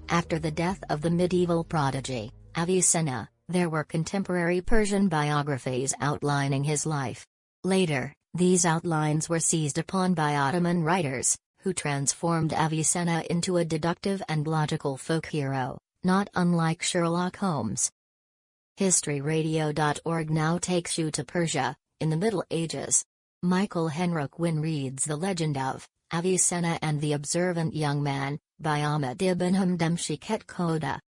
After the death of the medieval prodigy, Avicenna, there were contemporary Persian biographies outlining his life. Later, these outlines were seized upon by Ottoman writers, who transformed Avicenna into a deductive and logical folk hero, not unlike Sherlock Holmes. HistoryRadio.org now takes you to Persia, in the Middle Ages. Michael Henrik Wynne reads The Legend of Avicenna and the Observant Young Man, by Ahmad ibn Hamdam Shiket Khoda.